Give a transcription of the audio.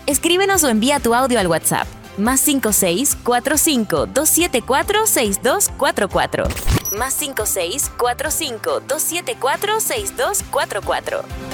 Escríbenos o envía tu audio al WhatsApp. +56 45 274 6244. +56 45 274 6244.